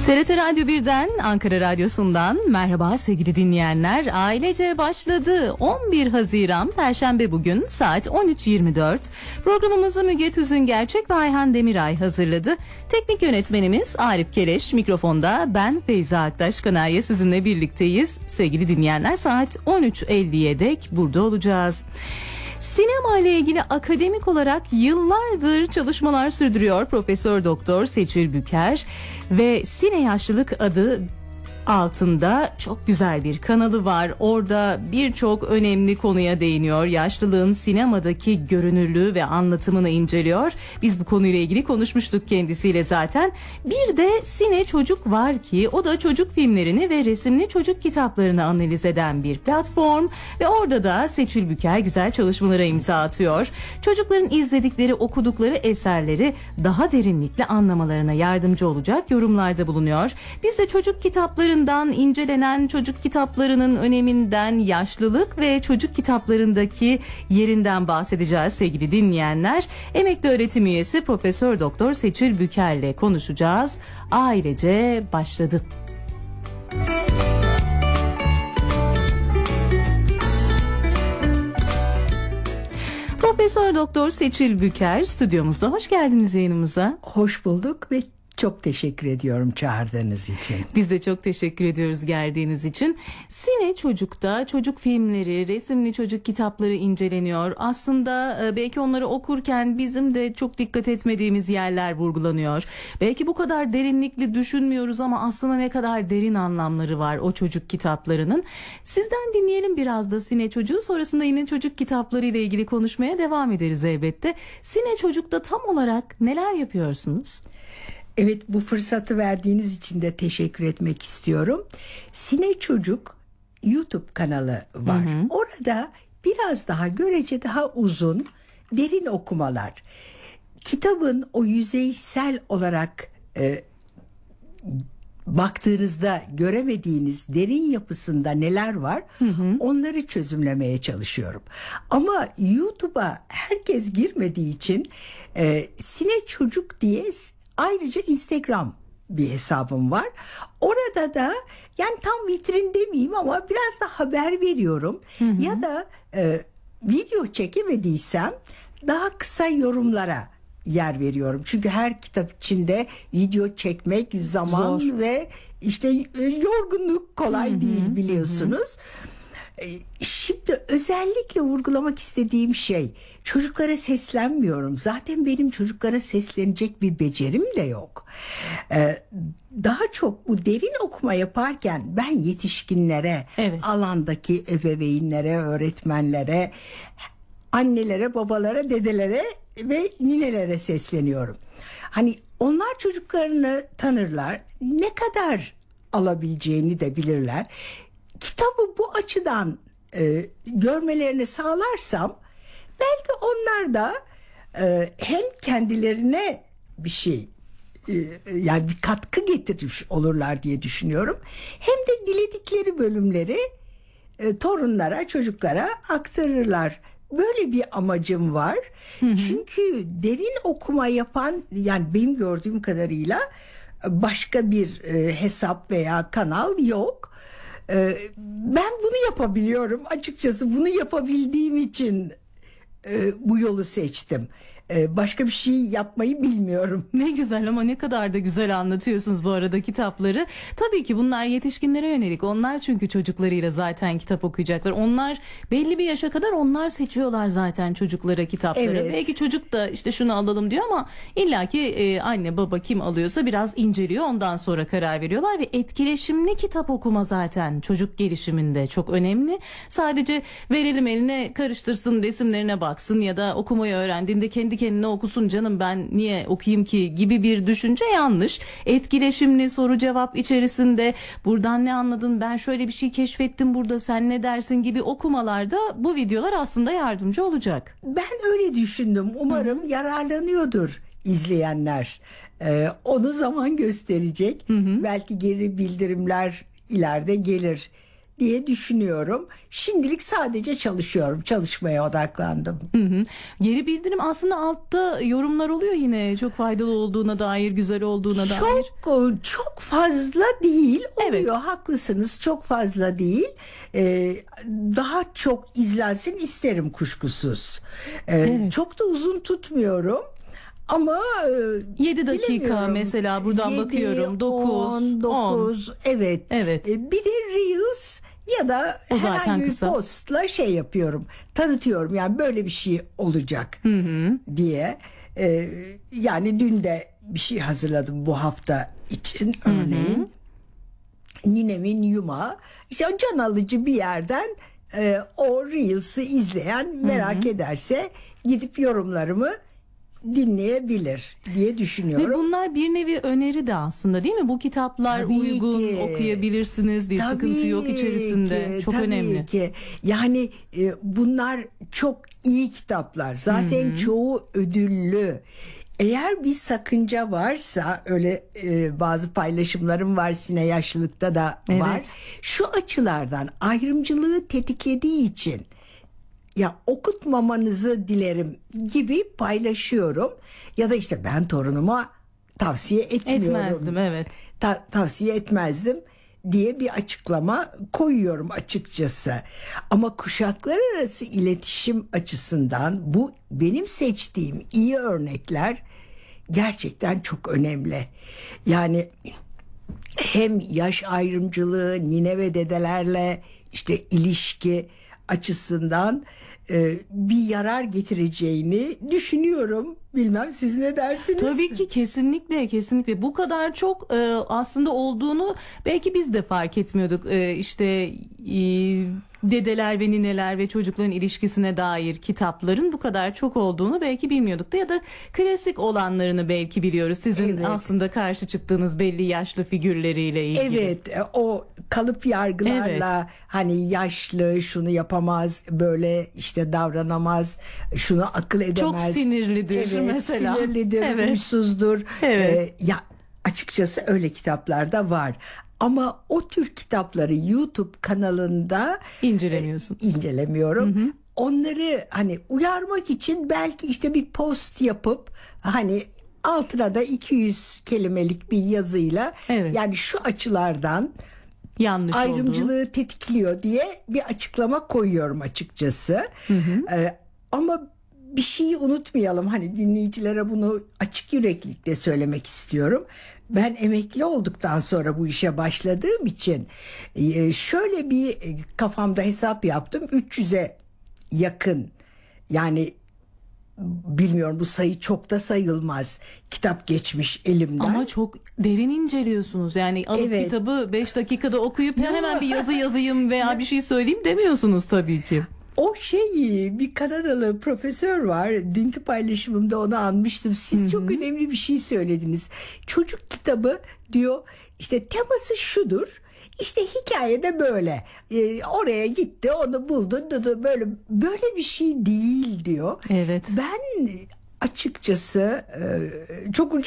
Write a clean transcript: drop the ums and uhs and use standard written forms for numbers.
TRT Radyo 1'den, Ankara Radyosu'ndan merhaba sevgili dinleyenler. Ailece başladı. 11 Haziran Perşembe bugün saat 13.24. Programımızı Müge Tüzüngerçek ve Ayhan Demiray hazırladı. Teknik yönetmenimiz Arif Keleş, mikrofonda ben Feyza Aktaş Kanarya sizinle birlikteyiz. Sevgili dinleyenler, saat 13.50'ye dek burada olacağız. Sinema ile ilgili akademik olarak yıllardır çalışmalar sürdürüyor Profesör Doktor Seçil Büker ve Sine Yaşlılık adı altında çok güzel bir kanalı var. Orada birçok önemli konuya değiniyor. Yaşlılığın sinemadaki görünürlüğü ve anlatımını inceliyor. Biz bu konuyla ilgili konuşmuştuk kendisiyle zaten. Bir de Sine Çocuk var ki o da çocuk filmlerini ve resimli çocuk kitaplarını analiz eden bir platform ve orada da Seçil Büker güzel çalışmalara imza atıyor. Çocukların izledikleri, okudukları eserleri daha derinlikle anlamalarına yardımcı olacak yorumlarda bulunuyor. Biz de çocuk kitaplarından, incelenen çocuk kitaplarının öneminden, yaşlılık ve çocuk kitaplarındaki yerinden bahsedeceğiz sevgili dinleyenler. Emekli öğretim üyesi Profesör Doktor Seçil Büker'le konuşacağız. Ailece başladı. Profesör Doktor Seçil Büker stüdyomuzda. Hoş geldiniz yayınımıza. Hoş bulduk ve çok teşekkür ediyorum çağırdığınız için. Biz de çok teşekkür ediyoruz geldiğiniz için. Sine Çocuk'ta çocuk filmleri, resimli çocuk kitapları inceleniyor. Aslında belki onları okurken bizim de çok dikkat etmediğimiz yerler vurgulanıyor. Belki bu kadar derinlikli düşünmüyoruz ama aslında ne kadar derin anlamları var o çocuk kitaplarının. Sizden dinleyelim biraz da Sine Çocuğu. Sonrasında yine çocuk kitapları ile ilgili konuşmaya devam ederiz elbette. Sine Çocuk'ta tam olarak neler yapıyorsunuz? Evet, bu fırsatı verdiğiniz için de teşekkür etmek istiyorum. Sine Çocuk YouTube kanalı var. Hı hı. Orada biraz daha görece daha uzun, derin okumalar. Kitabın o yüzeysel olarak baktığınızda göremediğiniz derin yapısında neler var, onları çözümlemeye çalışıyorum. Ama YouTube'a herkes girmediği için Sine Çocuk diye ayrıca Instagram bir hesabım var. Orada da yani tam vitrin demeyeyim ama biraz da haber veriyorum. Ya da video çekemediysem daha kısa yorumlara yer veriyorum. Çünkü her kitap içinde video çekmek zaman zor ve işte yorgunluk kolay değil biliyorsunuz. Şimdi özellikle vurgulamak istediğim şey, çocuklara seslenmiyorum. Zaten benim çocuklara seslenecek bir becerim de yok. Daha çok bu derin okuma yaparken ben yetişkinlere, evet, alandaki ebeveynlere, öğretmenlere, annelere, babalara, dedelere ve ninelere sesleniyorum. Hani onlar çocuklarını tanırlar, ne kadar alabileceğini de bilirler. Kitabı bu açıdan görmelerini sağlarsam belki onlar da hem kendilerine bir şey yani bir katkı getirmiş olurlar diye düşünüyorum. Hem de diledikleri bölümleri torunlara, çocuklara aktarırlar. Böyle bir amacım var. Çünkü derin okuma yapan, yani benim gördüğüm kadarıyla başka bir hesap veya kanal yok. Ben bunu yapabiliyorum. Açıkçası bunu yapabildiğim için bu yolu seçtim. Başka bir şey yapmayı bilmiyorum. Ne güzel, ama ne kadar da güzel anlatıyorsunuz bu arada kitapları. Tabii ki bunlar yetişkinlere yönelik. Onlar çünkü çocuklarıyla zaten kitap okuyacaklar. Onlar belli bir yaşa kadar onlar seçiyorlar zaten çocuklara kitapları. Evet. Belki çocuk da işte şunu alalım diyor ama illaki anne baba kim alıyorsa biraz inceliyor. Ondan sonra karar veriyorlar ve etkileşimli kitap okuma zaten çocuk gelişiminde çok önemli. Sadece verelim eline, karıştırsın, resimlerine baksın ya da okumayı öğrendiğinde kendi kendine okusun, canım ben niye okuyayım ki gibi bir düşünce yanlış. Etkileşimli soru cevap içerisinde buradan ne anladın, ben şöyle bir şey keşfettim burada, sen ne dersin gibi okumalarda bu videolar aslında yardımcı olacak. Ben öyle düşündüm. Umarım yararlanıyordur izleyenler. Onu zaman gösterecek. Belki geri bildirimler ileride gelir. diye düşünüyorum. Şimdilik sadece çalışıyorum. Çalışmaya odaklandım. Hı hı. Geri bildirim aslında altta yorumlar oluyor yine çok faydalı olduğuna dair, güzel olduğuna dair. Çok fazla değil oluyor. Evet. Haklısınız, çok fazla değil. Daha çok izlensin isterim kuşkusuz. Çok da uzun tutmuyorum. Ama 7 dakika bilemiyorum. mesela buradan 7, bakıyorum 9 9 evet. Evet. Bir de Reels ya da O zaten herhangi bir kısa. postla şey yapıyorum. Tanıtıyorum yani böyle bir şey olacak diye. Yani dün de bir şey hazırladım bu hafta için örneğin. Ninemin Yuma işte o can alıcı bir yerden o Reels'ı izleyen merak ederse gidip yorumlarımı dinleyebilir diye düşünüyorum. Ve bunlar bir nevi öneri de aslında değil mi? Bu kitaplar Tabii uygun, ki. okuyabilirsiniz, bir sıkıntı yok içerisinde. Ki, Çok tabii önemli. ki. Yani bunlar çok iyi kitaplar. Zaten çoğu ödüllü. Eğer bir sakınca varsa öyle bazı paylaşımlarım var Sine Yaşlılık'ta da var. Evet. Şu açılardan ayrımcılığı tetiklediği için ya okutmamanızı dilerim gibi paylaşıyorum. Ya da işte ben torunuma tavsiye etmiyorum. Etmezdim, evet. Tavsiye etmezdim diye bir açıklama koyuyorum açıkçası. Ama kuşaklar arası iletişim açısından bu benim seçtiğim iyi örnekler gerçekten çok önemli. Yani hem yaş ayrımcılığı, nine ve dedelerle işte ilişki açısından bir yarar getireceğini düşünüyorum. Bilmem siz ne dersiniz? Tabii ki kesinlikle bu kadar çok aslında olduğunu belki biz de fark etmiyorduk. İşte dedeler ve nineler ve çocukların ilişkisine dair kitapların bu kadar çok olduğunu belki bilmiyorduk da ya da klasik olanlarını belki biliyoruz. Sizin Evet. aslında karşı çıktığınız belli yaşlı figürleriyle ilgili. Evet, o kalıp yargılarla hani yaşlı şunu yapamaz, böyle işte davranamaz, şunu akıl edemez. Çok sinirlidir mesela. Sinirlidir, Evet. huysuzdur. Evet. Ya açıkçası öyle kitaplar da var. Ama o tür kitapları YouTube kanalında İncelemiyorsunuz. incelemiyorum. Onları hani uyarmak için belki işte bir post yapıp hani altına da 200 kelimelik bir yazıyla Evet. yani şu açılardan Yanlış olduğu. ayrımcılığı tetikliyor diye bir açıklama koyuyorum açıkçası. Ama bir şeyi unutmayalım. Hani dinleyicilere bunu açık yüreklilikle söylemek istiyorum. Ben emekli olduktan sonra bu işe başladığım için şöyle bir kafamda hesap yaptım. 300'e yakın yani bilmiyorum bu sayı çok da sayılmaz. Kitap geçmiş elimden. Ama çok derin inceliyorsunuz. Yani alıp Evet. kitabı 5 dakikada okuyup hemen bir yazı yazayım veya bir şey söyleyeyim demiyorsunuz tabii ki. O bir Kanadalı profesör var. Dünkü paylaşımımda onu anmıştım. Siz çok önemli bir şey söylediniz. Çocuk kitabı diyor işte teması şudur. İşte hikayede böyle. Oraya gitti, onu buldu. Böyle bir şey değil diyor. Evet. Ben açıkçası çok